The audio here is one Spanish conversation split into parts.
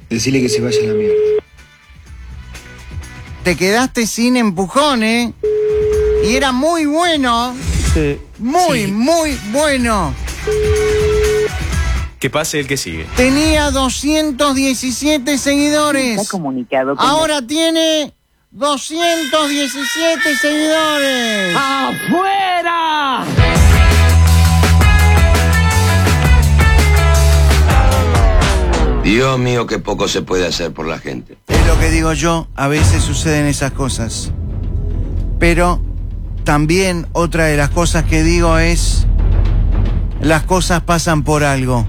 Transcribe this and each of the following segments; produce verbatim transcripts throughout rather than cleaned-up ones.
Decile que se vaya a la mierda. Te quedaste sin empujón, ¿eh? Y era muy bueno. Sí. Muy, Sí. muy bueno. Que pase el que sigue. Tenía doscientos diecisiete seguidores. Está comunicado con Ahora tiene doscientos diecisiete seguidores. ¡Afuera! Dios mío, qué poco se puede hacer por la gente. Es lo que digo yo, a veces suceden esas cosas. Pero también otra de las cosas que digo es, las cosas pasan por algo.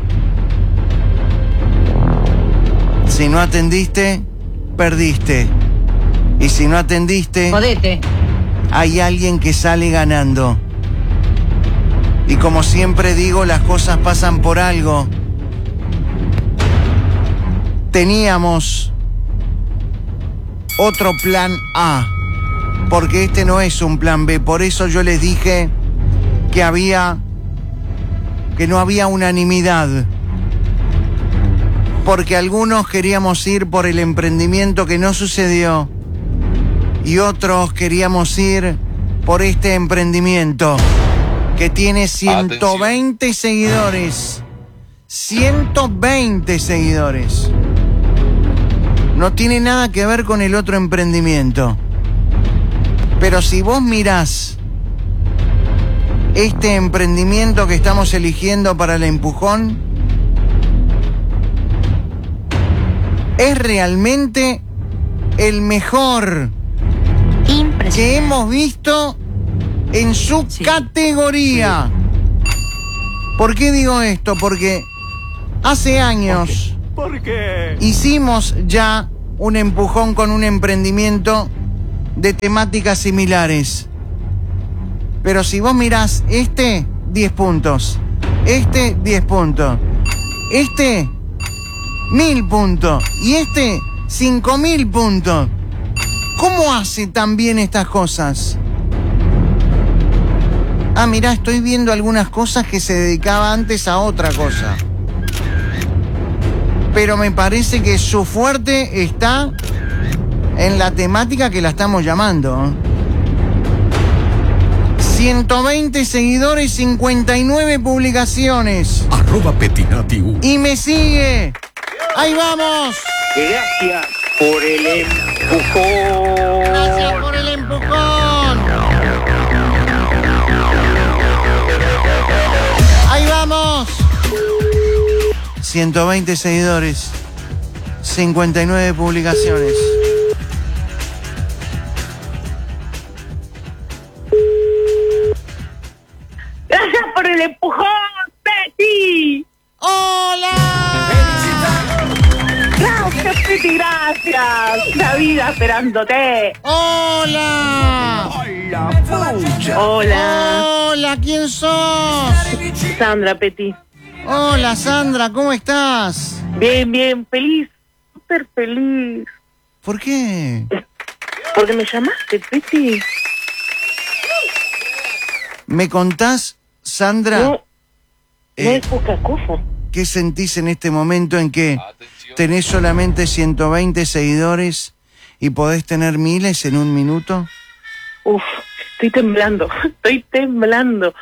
Si no atendiste, perdiste. Y si no atendiste, Jodete. hay alguien que sale ganando. Y como siempre digo, las cosas pasan por algo. Teníamos otro plan A, porque este no es un plan B. Por eso yo les dije que había, que no había unanimidad, porque algunos queríamos ir por el emprendimiento que no sucedió y otros queríamos ir por este emprendimiento que tiene ciento veinte Atención. Seguidores. ciento veinte seguidores. No tiene nada que ver con el otro emprendimiento. Pero si vos mirás este emprendimiento que estamos eligiendo para el empujón, es realmente el mejor que hemos visto en su sí. categoría. Sí. ¿Por qué digo esto? Porque hace años ¿Por qué? hicimos ya un empujón con un emprendimiento de temáticas similares. Pero si vos mirás este, diez puntos. Este, diez puntos. Este, mil puntos. Y este, cinco mil puntos. ¿Cómo hace tan bien estas cosas? Ah, mirá, estoy viendo algunas cosas que se dedicaba antes a otra cosa. Pero me parece que su fuerte está en la temática que la estamos llamando. ciento veinte seguidores, cincuenta y nueve publicaciones. Arroba Petinati U. Y me sigue. ¡Ahí vamos! Gracias por el empujón. Gracias por el empujón. ¡Ahí vamos! ciento veinte seguidores, cincuenta y nueve publicaciones. Gracias por el empujón, Peti. ¡Hola! Gracias, Peti, gracias. La vida esperándote. ¡Hola! Hola, pucha. Hola. ¡Hola! ¿Quién sos? Sandra, Peti. Hola, Sandra, ¿cómo estás? Bien, bien, feliz. Súper feliz. ¿Por qué? Porque me llamaste, Peti. ¿Me contás, Sandra? No, no eh, es poca cosa. ¿Qué sentís en este momento en que tenés solamente ciento veinte seguidores y podés tener miles en un minuto? Uf, estoy temblando, estoy temblando.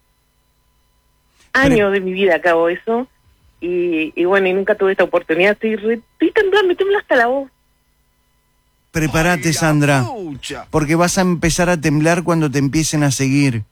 Años Pero... de mi vida acabo eso y, y bueno, y nunca tuve esta oportunidad. Estoy, re, estoy temblando, me tembla hasta la voz. Prepárate, Sandra, porque vas a empezar a temblar cuando te empiecen a seguir.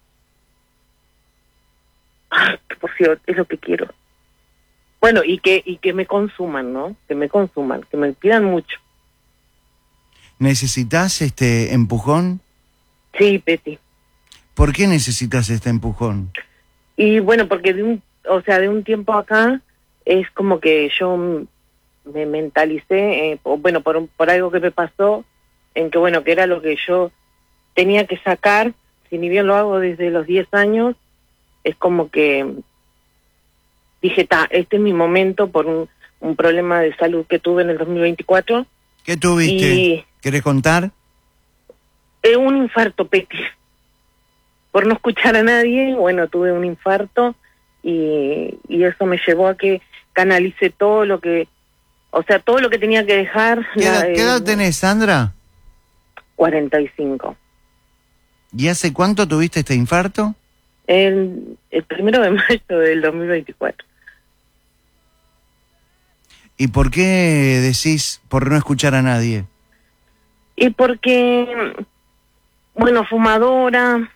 Ay, por cierto, es lo que quiero. Bueno, y que y que me consuman, ¿no? Que me consuman, que me pidan mucho. ¿Necesitas este empujón? Sí, Peti. ¿Por qué necesitas este empujón? Y bueno, porque de un, o sea, de un tiempo acá es como que yo me mentalicé, eh, bueno, por, por algo que me pasó, en que bueno, que era lo que yo tenía que sacar, si ni bien lo hago desde los diez años, es como que dije, ta, este es mi momento por un, un problema de salud que tuve en el dos mil veinticuatro. ¿Qué tuviste? Y, ¿Querés contar? eh, un infarto, Peti. Por no escuchar a nadie, bueno, tuve un infarto y, y eso me llevó a que canalice todo lo que o sea, todo lo que tenía que dejar... ¿Qué edad, la, ¿qué edad eh, tenés, Sandra? cuarenta y cinco. ¿Y hace cuánto tuviste este infarto? El, el primero de mayo del dos mil veinticuatro. ¿Y por qué decís por no escuchar a nadie? Y porque, bueno, fumadora,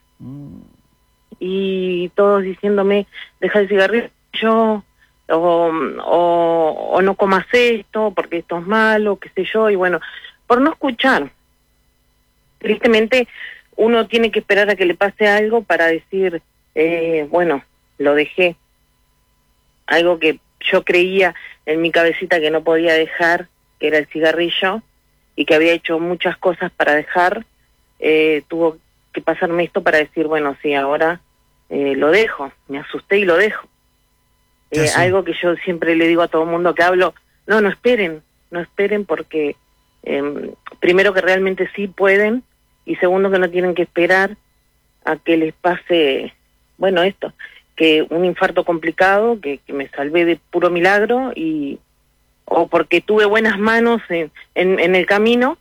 y todos diciéndome, deja el cigarrillo, o, o, o no comas esto, porque esto es malo, qué sé yo, y bueno, por no escuchar. Tristemente, uno tiene que esperar a que le pase algo para decir, eh, bueno, lo dejé. Algo que yo creía en mi cabecita que no podía dejar, que era el cigarrillo, y que había hecho muchas cosas para dejar, eh, tuvo que pasarme esto para decir, bueno, sí, ahora eh, lo dejo. Me asusté y lo dejo. Eh, algo que yo siempre le digo a todo el mundo que hablo, no, no esperen, no esperen porque eh, primero que realmente sí pueden, y segundo que no tienen que esperar a que les pase, bueno, esto, que un infarto complicado, que, que me salvé de puro milagro, y o porque tuve buenas manos en, en, en el camino.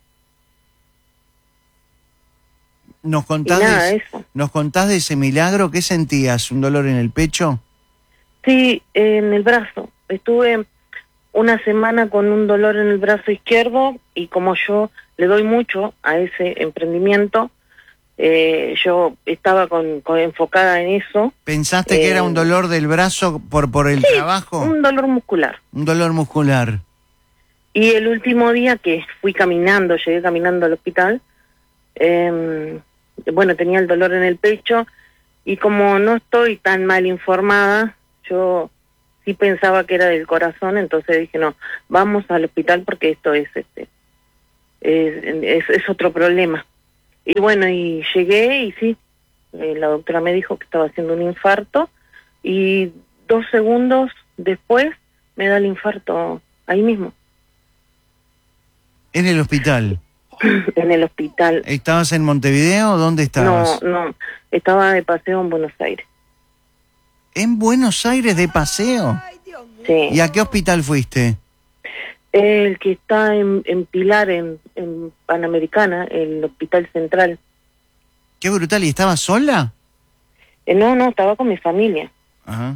¿Nos contás, nada, de, eso. ¿Nos contás de ese milagro? ¿Qué sentías? ¿Un dolor en el pecho? Sí, en el brazo. Estuve una semana con un dolor en el brazo izquierdo, y como yo le doy mucho a ese emprendimiento, eh, yo estaba con, con enfocada en eso. ¿Pensaste eh, que era un dolor del brazo por, por el sí, trabajo? un dolor muscular. Un dolor muscular. Y el último día que fui caminando, llegué caminando al hospital, eh, bueno, tenía el dolor en el pecho, y como no estoy tan mal informada, yo sí pensaba que era del corazón, entonces dije, no, vamos al hospital porque esto es este es, es, es otro problema. Y bueno, y llegué, y sí, eh, la doctora me dijo que estaba haciendo un infarto, y dos segundos después me da el infarto ahí mismo. ¿En el hospital? En el hospital. ¿Estabas en Montevideo o dónde estabas? No, no, estaba de paseo en Buenos Aires. ¿En Buenos Aires de paseo? Sí. ¿Y a qué hospital fuiste? El que está en, en Pilar, en, en Panamericana, el Hospital Central. Qué brutal. ¿Y estabas sola? Eh, no, no, estaba con mi familia. Ajá.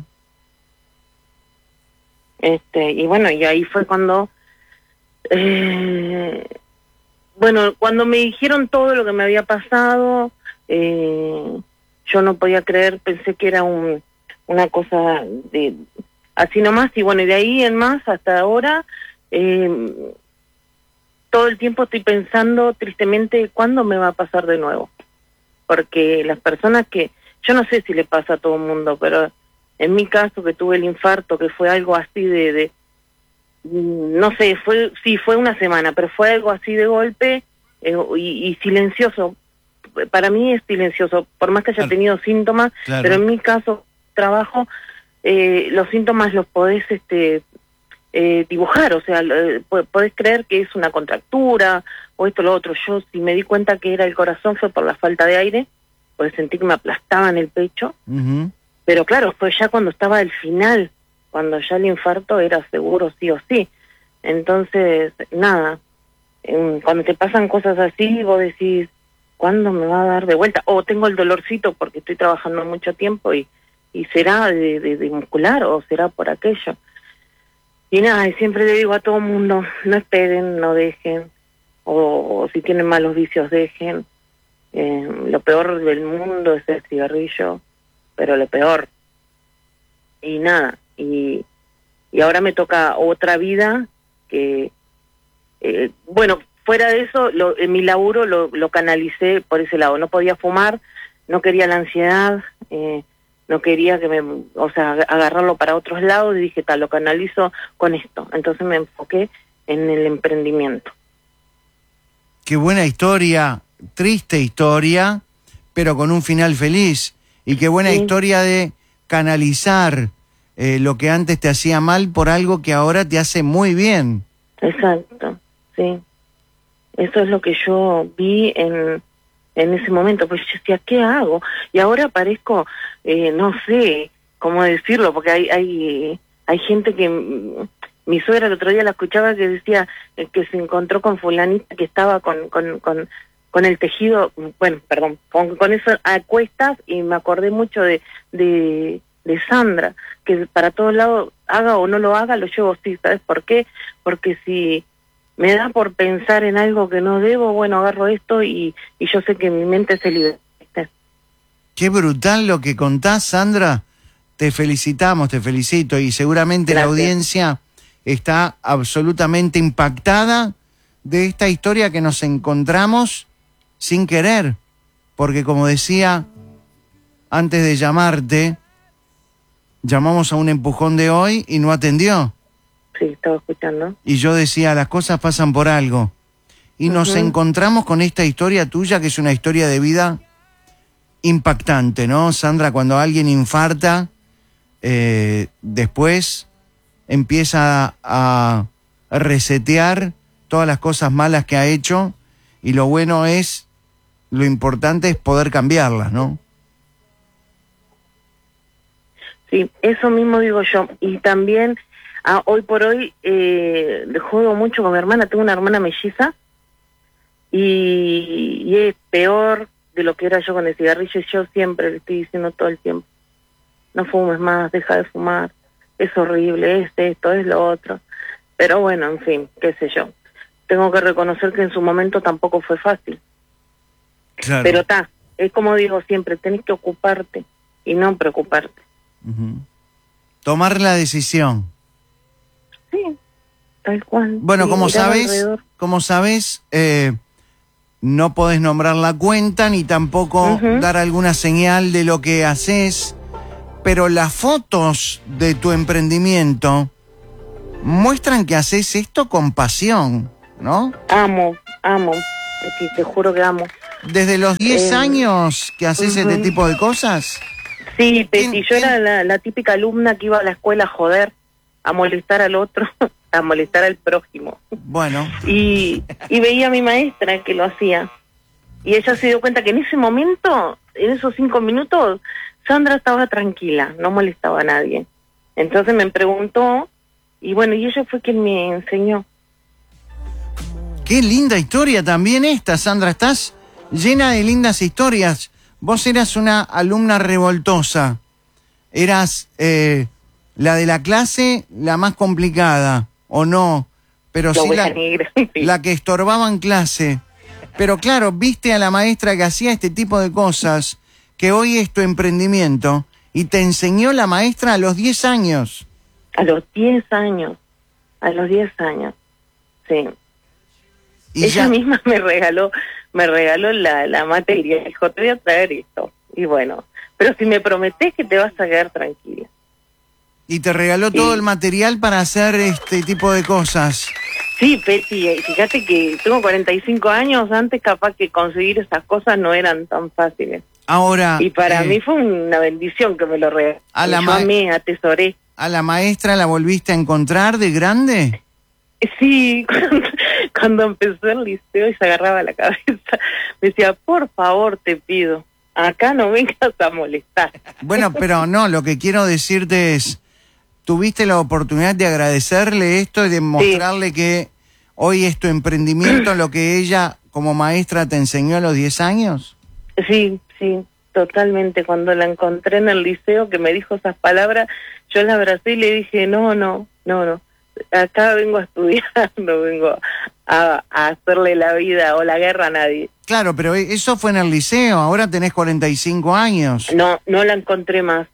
Este, y bueno, y ahí fue cuando... Eh, bueno, cuando me dijeron todo lo que me había pasado, eh, yo no podía creer, pensé que era un, una cosa de así nomás, y bueno, y de ahí en más hasta ahora, eh, todo el tiempo estoy pensando tristemente cuándo me va a pasar de nuevo, porque las personas que, yo no sé si le pasa a todo el mundo, pero en mi caso que tuve el infarto, que fue algo así de, de no sé, fue sí, fue una semana, pero fue algo así de golpe, eh, y, y silencioso. Para mí es silencioso, por más que haya claro. tenido síntomas, claro. pero en mi caso, trabajo, eh, los síntomas los podés este eh, dibujar, o sea, eh, podés creer que es una contractura, o esto o lo otro. Yo, si me di cuenta que era el corazón, fue por la falta de aire, porque sentí que me aplastaba en el pecho, Uh-huh. pero claro, fue ya cuando estaba al final, cuando ya el infarto era seguro sí o sí. Entonces, nada, eh, cuando te pasan cosas así, vos decís, ¿cuándo me va a dar de vuelta? O tengo el dolorcito porque estoy trabajando mucho tiempo, y, y será de, de, de muscular, o será por aquello. Y nada, y siempre le digo a todo el mundo, no esperen, no dejen, o, o si tienen malos vicios, dejen. Eh, lo peor del mundo es el cigarrillo, pero lo peor. Y nada, y, y ahora me toca otra vida que, eh, bueno, fuera de eso, lo, en mi laburo lo, lo canalicé por ese lado. No podía fumar, no quería la ansiedad, eh, no quería que me, o sea, agarrarlo para otros lados, y dije, tal, lo canalizo con esto. Entonces me enfoqué en el emprendimiento. Qué buena historia, triste historia, pero con un final feliz. Y qué buena Sí. historia de canalizar eh, lo que antes te hacía mal por algo que ahora te hace muy bien. Exacto, sí. Eso es lo que yo vi en, en ese momento. Pues yo decía, ¿qué hago? Y ahora parezco, eh, no sé cómo decirlo, porque hay hay hay gente que, mi suegra el otro día la escuchaba que decía eh, que se encontró con fulanita que estaba con con con, con el tejido, bueno, perdón, con, con eso a cuestas, y me acordé mucho de, de de Sandra, que para todos lados, haga o no lo haga, lo llevo así. ¿Sabes por qué? Porque si me da por pensar en algo que no debo, bueno, agarro esto y, y yo sé que mi mente se libera. Qué brutal lo que contás, Sandra. Te felicitamos, te felicito, y seguramente Gracias. La audiencia está absolutamente impactada de esta historia que nos encontramos sin querer, porque como decía antes de llamarte, llamamos a un empujón de hoy y no atendió. Sí, estaba escuchando. Y yo decía, las cosas pasan por algo. Y uh-huh. nos encontramos con esta historia tuya, que es una historia de vida impactante, ¿no, Sandra? Cuando alguien infarta, eh, después empieza a resetear todas las cosas malas que ha hecho, y lo bueno es, lo importante es poder cambiarlas, ¿no? Sí, eso mismo digo yo. Y también, ah, hoy por hoy, eh, juego mucho con mi hermana. Tengo una hermana melliza y, y es peor de lo que era yo con el cigarrillo. Y yo siempre le estoy diciendo todo el tiempo, no fumes más, deja de fumar, es horrible, es esto, es lo otro. Pero bueno, en fin, qué sé yo. Tengo que reconocer que en su momento tampoco fue fácil. Claro. Pero está, es como digo siempre, tenés que ocuparte y no preocuparte. Uh-huh. Tomar la decisión. Sí, tal cual. Bueno, sí, como sabes, alrededor. como sabes, eh, no podés nombrar la cuenta ni tampoco uh-huh. dar alguna señal de lo que haces, pero las fotos de tu emprendimiento muestran que haces esto con pasión, ¿no? Amo, amo, te, te juro que amo. ¿Desde los diez eh, años que haces uh-huh. este tipo de cosas? Sí, Peti, yo era la, la típica alumna que iba a la escuela a joder, a molestar al otro, a molestar al prójimo. Bueno. Y, y veía a mi maestra que lo hacía. Y ella se dio cuenta que en ese momento, en esos cinco minutos, Sandra estaba tranquila, no molestaba a nadie. Entonces me preguntó, y bueno, y ella fue quien me enseñó. Qué linda historia también esta, Sandra. Estás llena de lindas historias. Vos eras una alumna revoltosa, eras eh, la de la clase, la más complicada, ¿o no? Pero sí la, la que estorbaba en clase. Pero claro, viste a la maestra que hacía este tipo de cosas, que hoy es tu emprendimiento, y te enseñó la maestra a los diez años. A los diez años, a los diez años, sí. Y ella ya... misma me regaló... me regaló la, la materia, dijo, te voy a traer esto. Y bueno, pero si me prometés que te vas a quedar tranquila. Y te regaló sí. todo el material para hacer este tipo de cosas. Sí, Peti, fíjate que tengo cuarenta y cinco años, antes capaz que conseguir esas cosas no eran tan fáciles. Ahora... Y para eh, mí fue una bendición que me lo regaló. A la ma- Yo me atesoré. ¿A la maestra la volviste a encontrar de grande? Sí, cuando, cuando empezó el liceo y se agarraba la cabeza, me decía, por favor, te pido, acá no vengas a molestar. Bueno, pero no, lo que quiero decirte es, ¿tuviste la oportunidad de agradecerle esto y de mostrarle sí. que hoy es tu emprendimiento lo que ella como maestra te enseñó a los diez años? Sí, sí, totalmente. Cuando la encontré en el liceo que me dijo esas palabras, yo la abracé y le dije, no, no, no, no. Acá vengo a estudiar, no vengo a, a hacerle la vida o la guerra a nadie. Claro, pero eso fue en el liceo, ahora tenés cuarenta y cinco años. No, no la encontré más.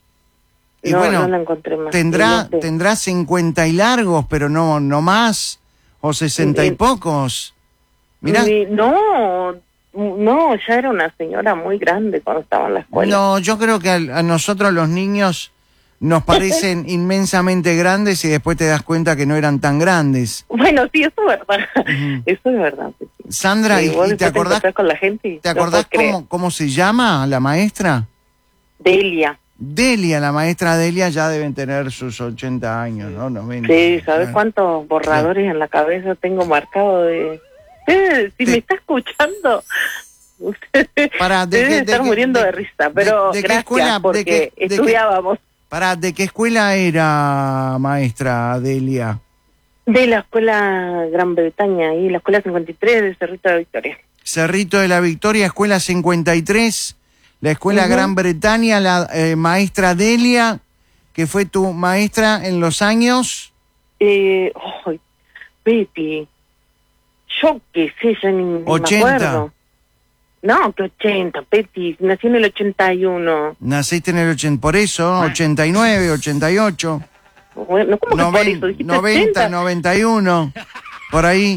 Y no, bueno, no la encontré más. Tendrá, no sé. tendrá cincuenta y largos, pero no, no más, o sesenta y pocos. Mirá. No, no, ya era una señora muy grande cuando estaba en la escuela. No, yo creo que a, a nosotros los niños nos parecen inmensamente grandes y después te das cuenta que no eran tan grandes. Bueno, sí, eso es verdad. Uh-huh. Eso es verdad. Sí. Sandra, sí, ¿y, y te acordás, te con la gente ¿te acordás cómo, cómo se llama la maestra? Delia. Delia, la maestra Delia ya deben tener sus ochenta años, ¿no? noventa. Sí, ¿sabes cuántos borradores sí. en la cabeza tengo marcado de... Eh, si te... me está escuchando... Usted Para, de debe que, estar de muriendo de, de risa, pero de, de gracias escuela, porque de que, estudiábamos. Pará, ¿de qué escuela era maestra Delia? De la escuela Gran Bretaña, ahí la escuela cincuenta y tres de Cerrito de la Victoria. Cerrito de la Victoria, escuela cincuenta y tres, la escuela uh-huh. Gran Bretaña, la eh, maestra Delia, que fue tu maestra en los años... Eh, oh, Betty, yo qué sé, ya ni, ni me acuerdo. No, que ochenta, Betty, nací en el ochenta y uno. Naciste en el ochenta, por eso, ochenta y nueve, ochenta y ocho. Bueno, ¿cómo que Noven, por eso? ¿Dijiste noventa, ochenta? noventa y uno, por ahí.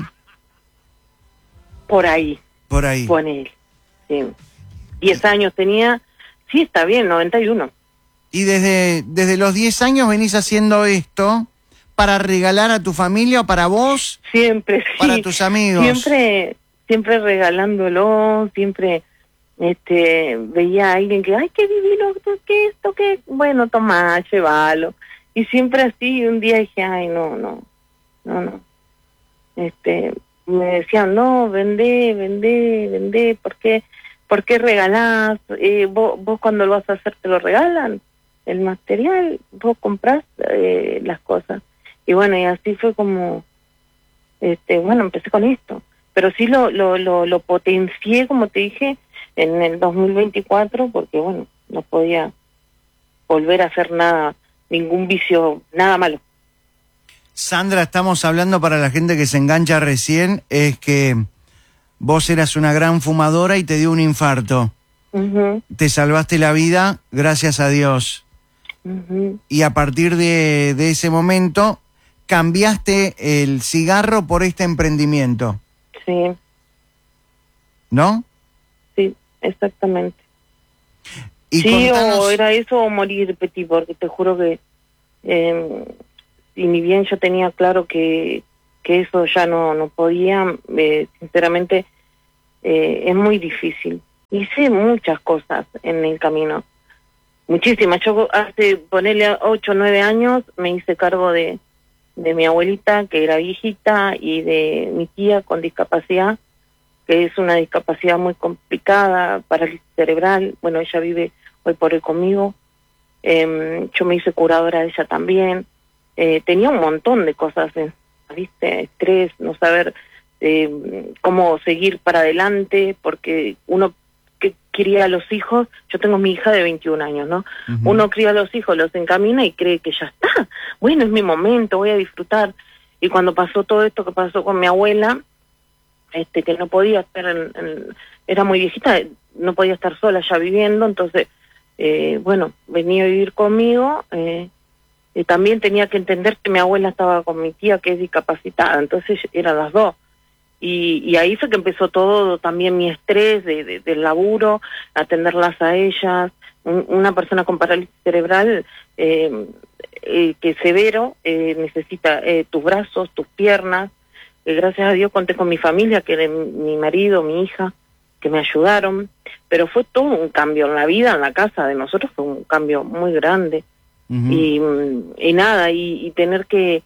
Por ahí. Por ahí. Ponele, sí. Diez años tenía, sí, está bien, noventa y uno. Y desde, desde los diez años venís haciendo esto para regalar a tu familia o para vos. Siempre, sí. Para tus amigos. Siempre, siempre regalándolo, siempre este veía a alguien que, ay, qué divino, qué esto, qué, bueno, toma, llévalo. Y siempre así, un día dije, ay, no, no, no, no. Este, me decían, no, vendé, vendé, vendé, ¿por qué, por qué regalás? Eh, vos, vos cuando lo vas a hacer te lo regalan, el material, vos comprás eh, las cosas. Y bueno, y así fue como, este, bueno, empecé con esto. Pero sí lo, lo, lo, lo potencié, como te dije, en el dos mil veinticuatro, porque bueno, no podía volver a hacer nada, ningún vicio, nada malo. Sandra, estamos hablando para la gente que se engancha recién, es que vos eras una gran fumadora y te dio un infarto. Uh-huh. Te salvaste la vida, gracias a Dios. Uh-huh. Y a partir de, de ese momento, cambiaste el cigarro por este emprendimiento. Sí. ¿No? Sí, exactamente. Y sí, contanos... o era eso o morir, Petit, porque te juro que, eh, y ni bien yo tenía claro que, que eso ya no, no podía, eh, sinceramente, eh, es muy difícil. Hice muchas cosas en el camino, muchísimas. Yo hace, ponerle ocho o nueve años, me hice cargo de, de mi abuelita, que era viejita, y de mi tía con discapacidad, que es una discapacidad muy complicada, parálisis cerebral. Bueno, ella vive hoy por hoy conmigo. Eh, yo me hice curadora de ella también. Eh, tenía un montón de cosas, eh, ¿viste? Estrés, no saber eh, cómo seguir para adelante, porque uno que cría a los hijos, yo tengo mi hija de veintiún años, ¿no? Uh-huh. Uno cría a los hijos, los encamina y cree que ya está. Bueno, es mi momento, voy a disfrutar. Y cuando pasó todo esto que pasó con mi abuela, este que no podía estar en, en, era muy viejita, no podía estar sola ya viviendo, entonces eh, bueno, venía a vivir conmigo, eh, y también tenía que entender que mi abuela estaba con mi tía que es discapacitada, entonces eran las dos, y, y ahí fue que empezó todo, también mi estrés de, de, del laburo, atenderlas a ellas. Un, una persona con parálisis cerebral eh, eh, que es severo, eh, necesita eh, tus brazos, tus piernas. Gracias a Dios conté con mi familia, que era mi marido, mi hija, que me ayudaron, pero fue todo un cambio en la vida, en la casa de nosotros, fue un cambio muy grande. Uh-huh. y, y nada, y, y tener que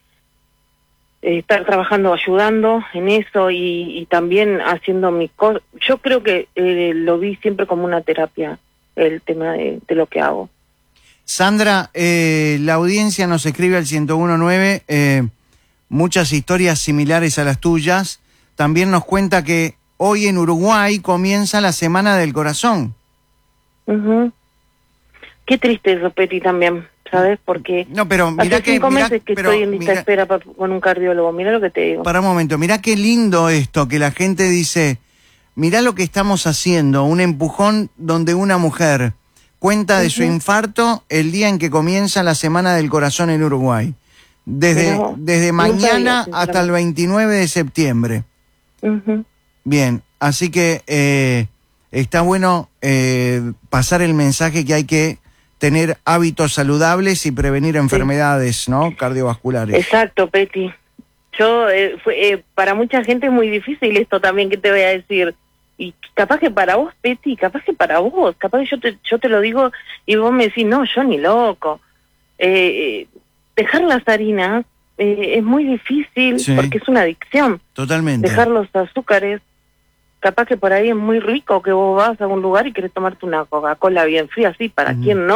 estar trabajando, ayudando en eso, y, y también haciendo mis cosas. Yo creo que eh, lo vi siempre como una terapia, el tema de, de lo que hago. Sandra, eh, la audiencia nos escribe al ciento uno nueve, eh, muchas historias similares a las tuyas. También nos cuenta que hoy en Uruguay comienza la Semana del Corazón. Uh-huh. Qué triste eso, Peti, también, ¿sabes? Porque no, pero mira hace que, cinco mirá, meses que pero, estoy en lista de espera pa, con un cardiólogo. Mira lo que te digo. Para un momento, mira qué lindo esto, que la gente dice, mira lo que estamos haciendo, un empujón donde una mujer cuenta uh-huh. de su infarto el día en que comienza la Semana del Corazón en Uruguay. Desde, no, desde mañana sabía, hasta el veintinueve de septiembre. Uh-huh. Bien, así que eh, está bueno eh, pasar el mensaje que hay que tener hábitos saludables y prevenir enfermedades, sí. ¿no? Cardiovasculares. Exacto, Peti. Yo, eh, fue, eh, para mucha gente es muy difícil esto también que te voy a decir. Y capaz que para vos, Peti, capaz que para vos, capaz que yo te, yo te lo digo y vos me decís, no, yo ni loco. Eh, dejar las harinas eh, es muy difícil, sí. porque es una adicción. Totalmente. Dejar los azúcares, capaz que por ahí es muy rico que vos vas a un lugar y querés tomarte una Coca-Cola bien fría, sí, ¿para uh-huh. quién no?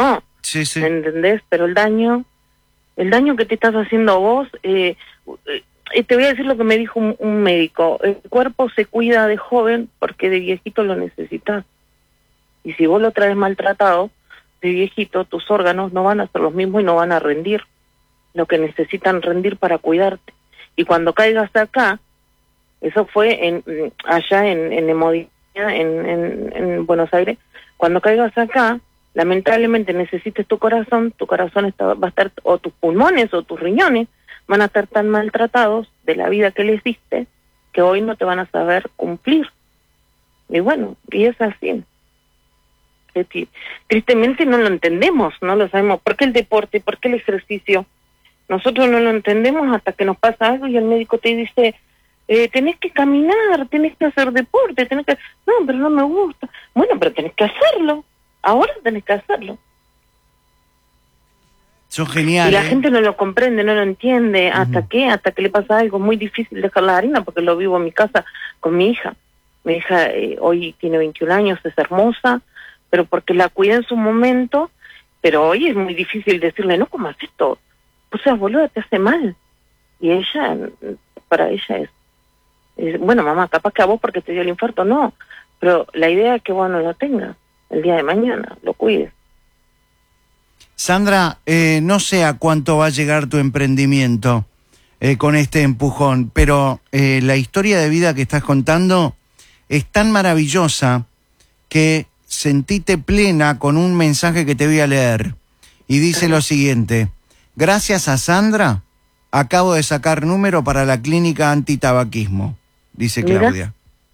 Sí, sí. ¿Entendés? Pero el daño, el daño que te estás haciendo vos, eh, eh, te voy a decir lo que me dijo un, un médico. El cuerpo se cuida de joven porque de viejito lo necesitas. Y si vos lo traes maltratado, de viejito, tus órganos no van a ser los mismos y no van a rendir lo que necesitan rendir para cuidarte. Y cuando caigas acá, eso fue en allá en, en Hemodinámica, en, en, en Buenos Aires, cuando caigas acá, lamentablemente necesites tu corazón, tu corazón está, va a estar, o tus pulmones o tus riñones, van a estar tan maltratados de la vida que les diste, que hoy no te van a saber cumplir. Y bueno, y es así. Tristemente no lo entendemos, no lo sabemos. ¿Por qué el deporte? ¿Por qué el ejercicio? Nosotros no lo entendemos hasta que nos pasa algo y el médico te dice, eh, tenés que caminar, tenés que hacer deporte, tenés que... No, pero no me gusta. Bueno, pero tenés que hacerlo. Ahora tenés que hacerlo. Son geniales. Y la gente no lo comprende, no lo entiende. Uh-huh. ¿Hasta qué? Hasta que le pasa algo muy difícil dejar la harina, porque lo vivo en mi casa con mi hija. Mi hija eh, hoy tiene veintiún años, es hermosa, pero porque la cuidé en su momento, pero hoy es muy difícil decirle, no comas esto, o sea, boluda, te hace mal. Y ella, para ella es, es, bueno, mamá, capaz que a vos porque te dio el infarto, no, pero la idea es que vos no lo tengas el día de mañana, lo cuides. Sandra, eh, no sé a cuánto va a llegar tu emprendimiento eh, con este empujón, pero eh, la historia de vida que estás contando es tan maravillosa que sentite plena con un mensaje que te voy a leer. Y dice lo siguiente: gracias a Sandra, acabo de sacar número para la clínica antitabaquismo, dice Claudia. Mira.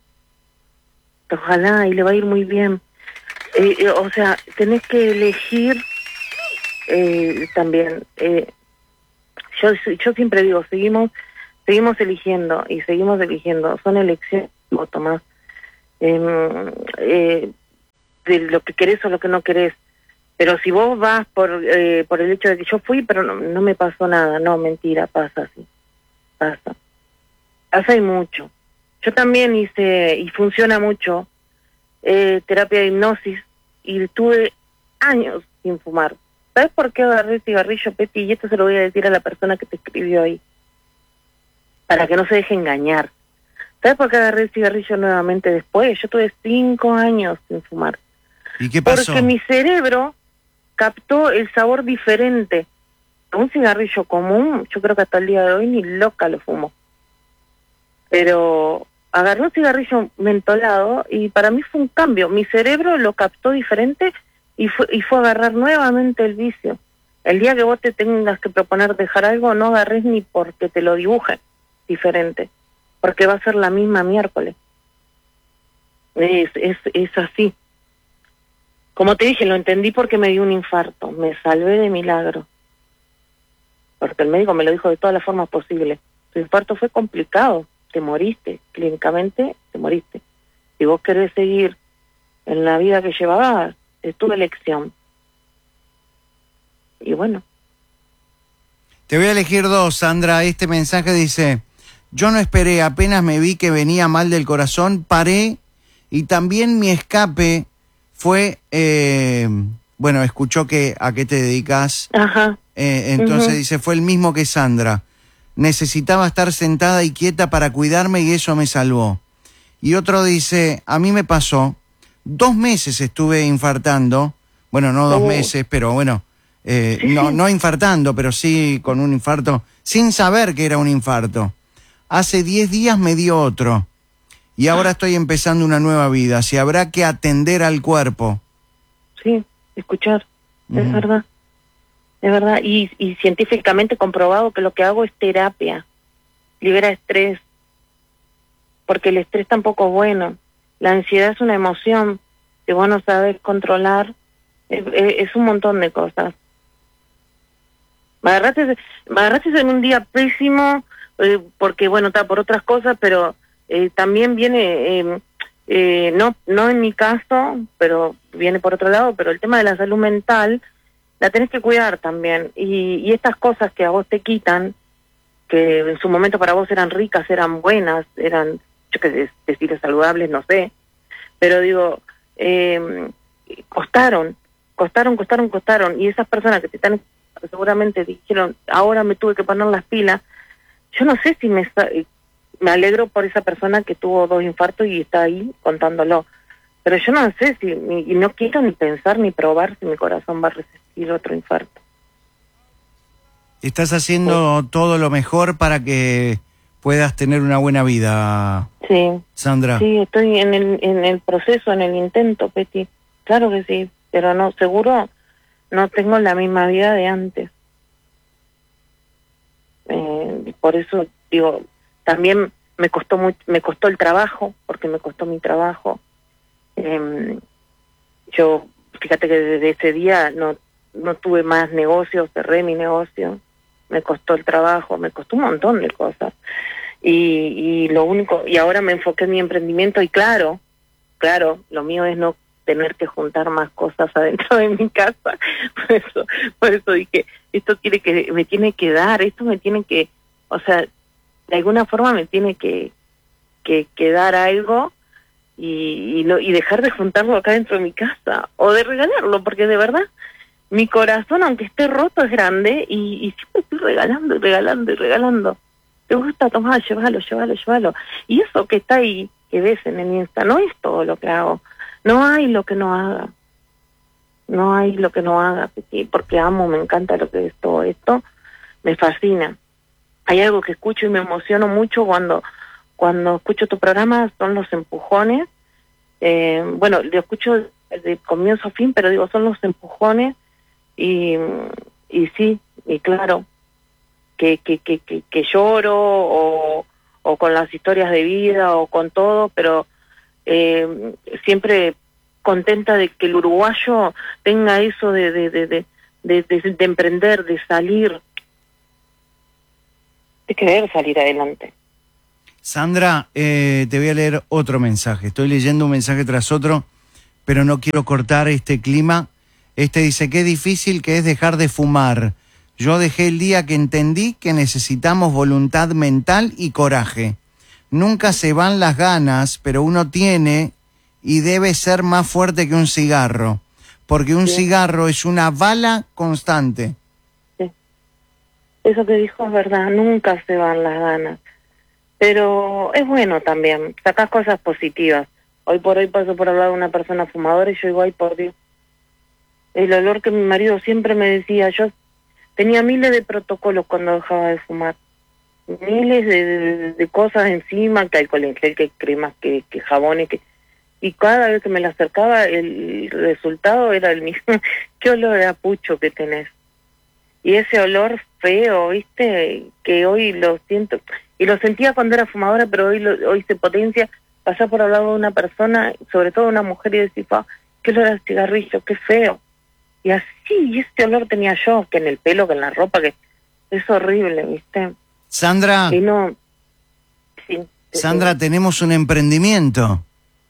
Ojalá, y le va a ir muy bien. Eh, eh, o sea, tenés que elegir eh, también. Eh, yo yo siempre digo, seguimos seguimos eligiendo y seguimos eligiendo. Son elecciones, Tomás. Eh, eh, de lo que querés o lo que no querés. Pero si vos vas por eh, por el hecho de que yo fui, pero no, no me pasó nada, no, mentira, pasa así, pasa. Pasa y mucho. Yo también hice, y funciona mucho, eh, terapia de hipnosis, y tuve años sin fumar. ¿Sabes por qué agarré el cigarrillo, Peti? Y esto se lo voy a decir a la persona que te escribió ahí, para que no se deje engañar. ¿Sabes por qué agarré el cigarrillo nuevamente después? Yo tuve cinco años sin fumar. ¿Y qué pasó? Porque mi cerebro captó el sabor diferente. Un cigarrillo común, yo creo que hasta el día de hoy ni loca lo fumo. Pero agarré un cigarrillo mentolado y para mí fue un cambio. Mi cerebro lo captó diferente y fue, y fue a agarrar nuevamente el vicio. El día que vos te tengas que proponer dejar algo, no agarres ni porque te lo dibujen diferente, porque va a ser la misma miércoles. Es, es, es así. Como te dije, lo entendí porque me dio un infarto. Me salvé de milagro. Porque el médico me lo dijo de todas las formas posibles. Tu infarto fue complicado. Te moriste. Clínicamente te moriste. Si vos querés seguir en la vida que llevabas, es tu elección. Y bueno. Te voy a elegir dos, Sandra. Este mensaje dice: yo no esperé, apenas me vi que venía mal del corazón, paré, y también mi escape fue, eh, bueno, escuchó que a qué te dedicas. Ajá. Eh, entonces uh-huh. dice, fue el mismo que Sandra. Necesitaba estar sentada y quieta para cuidarme y eso me salvó. Y otro dice, a mí me pasó, dos meses estuve infartando, bueno, no dos oh. meses, pero bueno, eh, sí, no, sí. no infartando, pero sí con un infarto, sin saber que era un infarto. Hace diez días me dio otro. Y ahora estoy empezando una nueva vida. Si habrá que atender al cuerpo. Sí, escuchar. Uh-huh. Es verdad. Es verdad. Y, y científicamente comprobado que lo que hago es terapia. Libera estrés. Porque el estrés tampoco es bueno. La ansiedad es una emoción. Si vos no sabes controlar, es, es un montón de cosas. Me agarraste, me agarraste en un día pésimo, eh, porque bueno, está por otras cosas, pero... Eh, también viene, eh, eh, no no en mi caso, pero viene por otro lado, pero el tema de la salud mental la tenés que cuidar también. Y, y estas cosas que a vos te quitan, que en su momento para vos eran ricas, eran buenas, eran, yo qué sé, decir saludables, no sé, pero digo, eh, costaron, costaron, costaron, costaron, y esas personas que te están seguramente dijeron, ahora me tuve que poner las pilas, yo no sé si me me alegro por esa persona que tuvo dos infartos y está ahí contándolo, pero yo no sé si, y no quiero ni pensar ni probar si mi corazón va a resistir otro infarto. Estás haciendo sí. todo lo mejor para que puedas tener una buena vida, sí. Sandra. Sí, estoy en el, en el proceso, en el intento, Peti, claro que sí, pero no, seguro no tengo la misma vida de antes. Eh, por eso digo, también me costó mucho, me costó el trabajo, porque me costó mi trabajo. Eh, yo, fíjate que desde ese día no, no tuve más negocios, cerré mi negocio, me costó el trabajo, me costó un montón de cosas. Y, y lo único, y ahora me enfoqué en mi emprendimiento y claro, claro, lo mío es no tener que juntar más cosas adentro de mi casa. Por eso, por eso dije, esto quiere que me tiene que dar, esto me tiene que, o sea, de alguna forma me tiene que, que, que dar algo y, y, lo, y dejar de juntarlo acá dentro de mi casa, o de regalarlo, porque de verdad, mi corazón, aunque esté roto, es grande, y, y siempre estoy regalando, y regalando, y regalando. Te gusta tomar, llévalo, llévalo, llévalo. Y eso que está ahí, que ves en el Insta, no es todo lo que hago. No hay lo que no haga. No hay lo que no haga, porque amo, me encanta lo que es todo esto, me fascina. Hay algo que escucho y me emociono mucho cuando cuando escucho tu programa, son los empujones. Eh, bueno, lo escucho de comienzo a fin, pero digo, son los empujones y, y sí, y claro, que, que, que, que, que lloro o, o con las historias de vida o con todo, pero eh, siempre contenta de que el uruguayo tenga eso de de de de, de, de, de emprender, de salir, de querer salir adelante. Sandra, eh, te voy a leer otro mensaje. Estoy leyendo un mensaje tras otro, pero no quiero cortar este clima. Este dice, qué difícil que es dejar de fumar. Yo dejé el día que entendí que necesitamos voluntad mental y coraje. Nunca se van las ganas, pero uno tiene y debe ser más fuerte que un cigarro, porque un sí. cigarro es una bala constante. Sí. Eso que dijo es verdad, nunca se van las ganas. Pero es bueno también, sacás cosas positivas. Hoy por hoy paso por hablar de una persona fumadora y yo digo, ay por Dios, el olor que mi marido siempre me decía, yo tenía miles de protocolos cuando dejaba de fumar, miles de, de, de cosas encima, que alcohol en gel, que cremas, que, que jabones, que y cada vez que me la acercaba el resultado era el mismo. Qué olor a pucho que tenés. Y ese olor feo, ¿viste? Que hoy lo siento. Y lo sentía cuando era fumadora, pero hoy lo, hoy se potencia. Pasar por al lado de una persona, sobre todo una mujer, y decir, oh, qué olor a cigarrillo, qué feo. Y así, y ese olor tenía yo, que en el pelo, que en la ropa, que es horrible, ¿viste? Sandra. Y no... Sí, Sandra, sí. Tenemos un emprendimiento.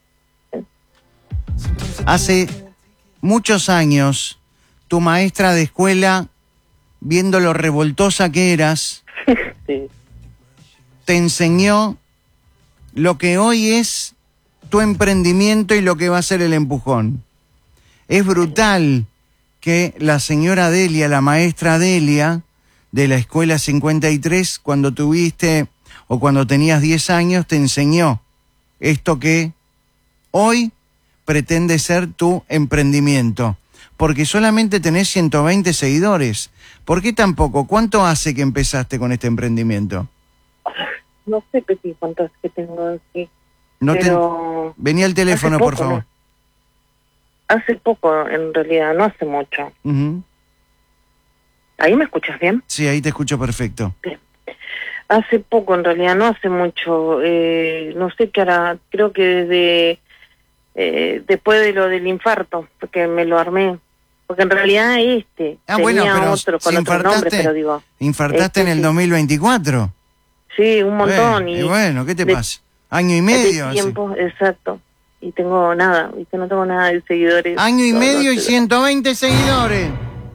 Hace muchos años, tu maestra de escuela, viendo lo revoltosa que eras, sí. te enseñó lo que hoy es tu emprendimiento y lo que va a ser el empujón. Es brutal que la señora Delia, la maestra Delia, de la escuela cincuenta y tres, cuando tuviste o cuando tenías diez años, te enseñó esto que hoy pretende ser tu emprendimiento, porque solamente tenés ciento veinte seguidores. ¿Por qué tan poco? ¿Cuánto hace que empezaste con este emprendimiento? No sé qué cuántos que tengo aquí. No pero te... Venía el teléfono, poco, por favor. ¿no? Hace poco, en realidad, no hace mucho. Uh-huh. ¿Ahí me escuchas bien? Sí, ahí te escucho perfecto. Bien. Hace poco, en realidad, no hace mucho. Eh, no sé qué hará, creo que desde... Eh, después de lo del infarto, porque me lo armé, porque en realidad este ah, tenía bueno, pero otro con si otro nombre, pero digo infartaste este, en el sí. dos mil veinticuatro. Sí, un montón. Eh, y, y bueno, ¿qué te de, pasa? Año y medio. De tiempo, así. Exacto. Y tengo nada, y que no tengo nada de seguidores. Año y no, medio no, y ciento veinte seguidores.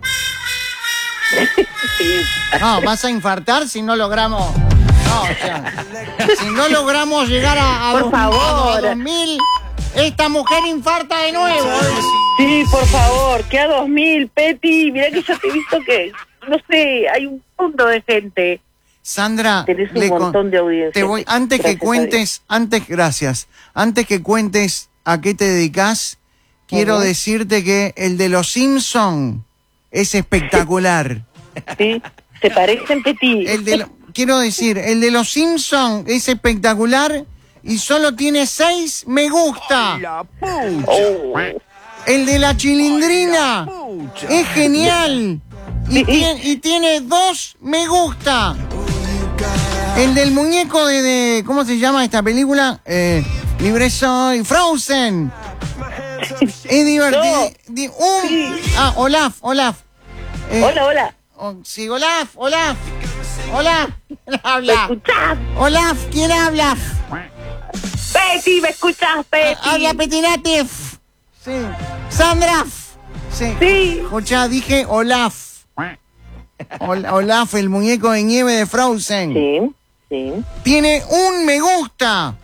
sí. No, vas a infartar si no logramos. No, o sea, si no logramos llegar a, a por dos, favor. a dos mil. Esta mujer infarta de nuevo. Sí, por favor, que a dos mil, Peti. Mirá que yo te he visto que, no sé, hay un punto de gente. Sandra, tenés un le con- montón de audiencia. te voy, antes Gracias que cuentes, antes, gracias, antes que cuentes a qué te dedicas, quiero Ujú. decirte que el de los Simpson es espectacular. Sí, se parecen, Peti. El de lo- quiero decir, el de los Simpson es espectacular y solo tiene seis me gusta. Oh. El de la Chilindrina es genial y, tie- y tiene dos me gusta. El del muñeco de, de ¿cómo se llama esta película? Eh, Libre soy, Frozen. Es divertido. No. Di- un- ah, Olaf, Olaf. Eh, Hola, hola. oh, sí, Olaf, Olaf. Olaf. ¿Quién ¿Me habla? escuchás? Olaf, ¿quién habla? Peti, ¿me escuchás, Peti? Habla Petinati. Sí. Sandra. Sí. Sí. Escuchá, dije Olaf. Ol- Olaf, el muñeco de nieve de Frozen. Sí, sí. Tiene un me gusta.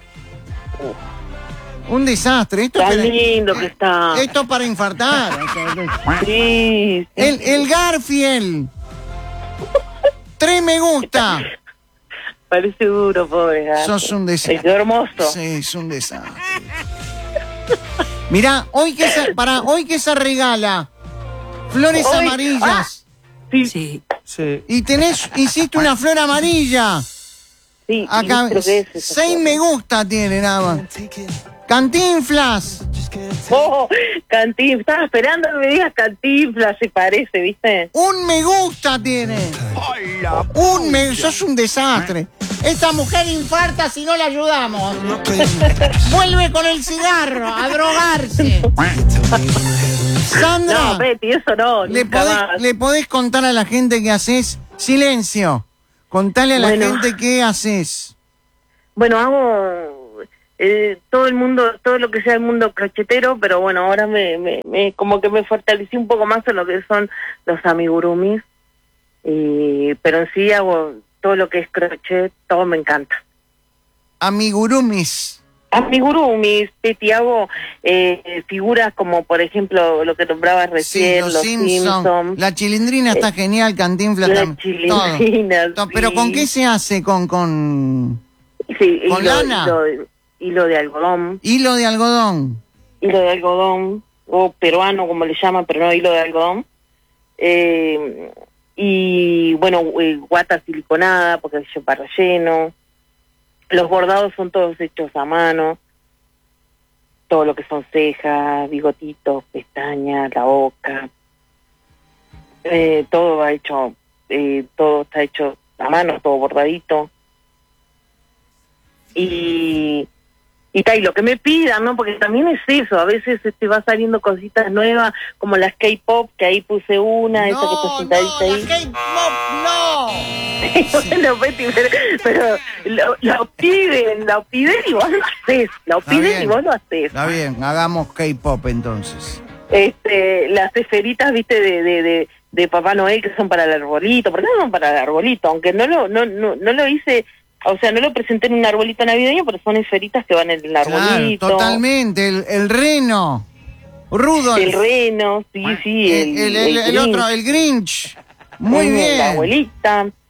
Un desastre. Esto, Tan es para- lindo que está. esto es para infartar. Sí, sí. El, el Garfield. Tres me gusta. Parece duro, pobre gato. Sos un desastre. Es hermoso. Sí, es un desastre. Mirá, hoy que se, para hoy que se regala flores Hoy- amarillas. Sí, Sí. Sí. Y tenés, hiciste una flor amarilla. sí. Acá, y creo que es esa seis flor. me gusta tiene nada más. Cantinflas. Oh, Cantinflas. Estaba esperando que me digas Cantinflas, se parece, ¿viste? Un me gusta tiene. Un me... Sos un desastre. Esta mujer infarta si no la ayudamos. Vuelve con el cigarro a drogarse. Sandra, No, Betty, eso no, ¿le nunca podés, más. ¿le podés contar a la gente qué haces? Silencio. Contale a la Bueno. gente qué haces. Bueno, hago eh, todo el mundo, todo lo que sea el mundo crochetero, pero bueno, ahora me, me, me como que me fortalecí un poco más en lo que son los amigurumis. Y, pero en sí hago todo lo que es crochet, todo me encanta. Amigurumis. Amigurumis, Peti, hago eh, figuras como, por ejemplo, lo que nombrabas Sí, recién, los, los Simpson. Simpsons. La chilindrina está genial, Cantinflas la también. chilindrina, Todo. Pero sí. ¿con qué se hace? Con, con Sí, ¿Con hilo, lana? hilo de- hilo de algodón, hilo de algodón. hilo de algodón, o peruano como le llaman, pero no hilo de algodón. Eh, y bueno, eh, guata siliconada, porque es para relleno. Los bordados son todos hechos a mano. Todo lo que son cejas, bigotitos, pestañas, la boca. Eh, todo va hecho, eh, todo está hecho a mano, todo bordadito. Y y tal, y lo que me pidan, ¿no? Porque también es eso, a veces te va saliendo cositas nuevas, como las K-pop, que ahí puse una, esa que está No, sentadita no, ahí. la K-pop, no. Bueno, Betty, pero, pero lo, lo piden, lo piden y vos lo haces, lo Está piden bien. y vos lo haces. Está bien, hagamos K-pop entonces. Este, las esferitas, viste, de, de, de, de Papá Noel, que son para el arbolito, porque no son para el arbolito, aunque no lo, no, no, no lo hice, o sea, no lo presenté en un arbolito navideño, pero son esferitas que van en el arbolito. Claro, totalmente, el, el reno. Rudolf. El reno, sí, sí, el, el, el- el- el Grinch. otro, el Grinch. Muy Mm, bien. La abuelita.